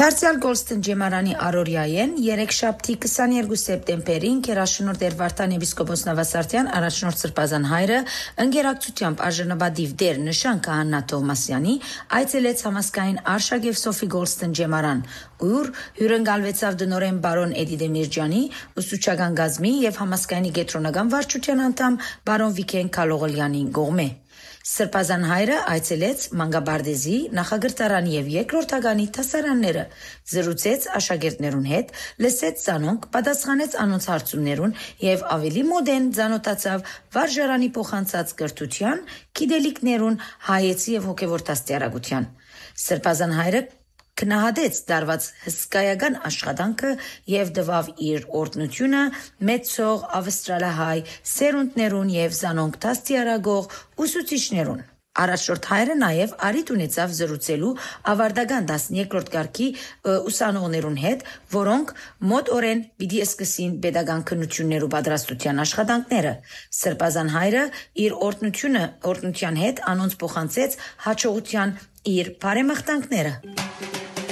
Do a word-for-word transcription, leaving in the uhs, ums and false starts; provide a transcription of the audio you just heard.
Դարձյալ Գոլստեն ջեմարանի առօրյայեն երեքշաբթի քսաներկու սեպտեմբերին կերաշնորհ Տեր Վարդան եպիսկոպոս Նավասարտյան առաջնորդ Սրբազան հայրը ընկերակցությամբ արժանապատիվ Տեր Նշան Քահանա Թովմասյանի այցելեց համազգային Արշակ եւ Սոֆի Գոլստեն ջեմարան, ուր հյուրընկալվեցավ դնորեն բարոն Էդի Դեմիրճյանի, ուսուցչական գազմի եւ համազգայինի գետրոնական վարչության անդամ բարոն Վիգեն Քալողլյանի կողմէ։ Սրբազան հայրը այցելեց Մանգաբարդեզի, Նախագրտարանի եւ երկրորդագանի դասարանները, զրուցեց աշակերտներուն հետ, լսեց ծանոթ, պատասխանեց անոնց հարցումներուն եւ ավելի մոդեն ծանոթացավ վարժարանի փոխանցած կրթության, գիտելիքներուն, հայեցի եւ հոգեվոր դաստիարակության։ Սրբազան հայրը քնահատեց դարված հսկայական աշխատանքը եւ դվավ իր օրհնությունը մեծող ավստրալահայ սերունդներուն եւ զանոնք դաստիարակող ուսուցիչներուն։ Առաջորդ հայրը նաև արիտ ունեցավ զրուցելու ավարտական տասներկրորդ կարգի ուսանողներուն հետ, որոնք մոտ օրեն պիտի սկսին պետական քննություններու պատրաստության աշխատանքները։ Սրբազան հայրը իր օրհնությունը օրհնության հետ անոնց փոխանցեց հաջողության իր բարեմաղթանքները։